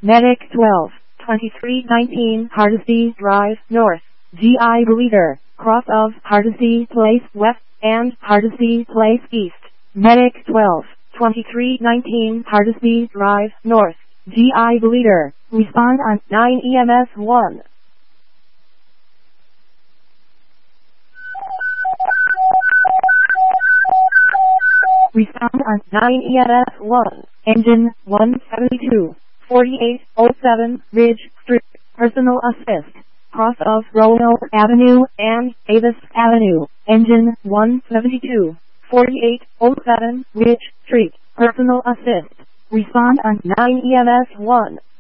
Medic 12, 2319 Hardesty Drive North, GI Leader, cross of Hardesty Place West and Hardesty Place East. Medic 12, 2319 Hardesty Drive North, GI Leader, respond on 9 EMS 1. Respond on 9 EMS 1, engine 172, 4807 Ridge Street, personal assist, cross of Roanoke Avenue and Davis Avenue, engine 172, 4807 Ridge Street, personal assist. Respond on 9 EMS 1.